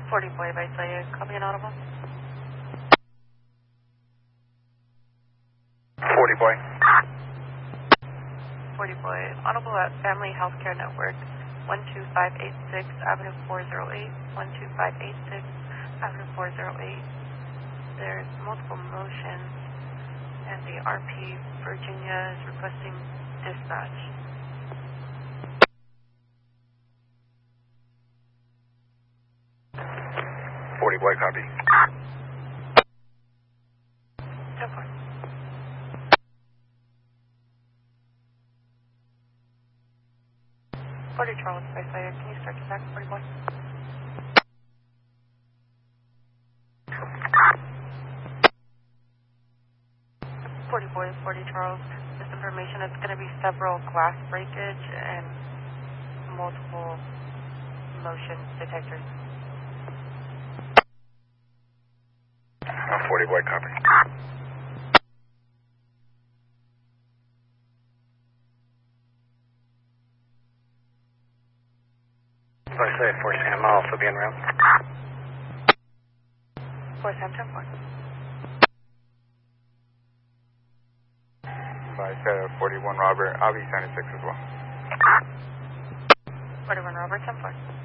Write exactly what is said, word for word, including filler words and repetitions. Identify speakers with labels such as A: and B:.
A: forty boy by Sayed, copy and audible.
B: forty boy.
A: forty boy, audible at Family Healthcare Network, one two five eight six Avenue four oh eight, one two five eight six Avenue four oh eight. There's multiple motions, and the R P Virginia is requesting dispatch.
B: forty boy, copy.
A: ten four. forty Charles by Sayed, can you start to back forty boy? forty boy, forty Charles. This information is going to be several glass breakage and multiple motion detectors.
B: Uh, forty boy, copy. By Sayed, four Sam, I'll also be en route.
A: four Sam, ten four.
B: By Sayed, forty-one Robert, I'll be seventy-six as well.
A: forty-one Robert, ten four.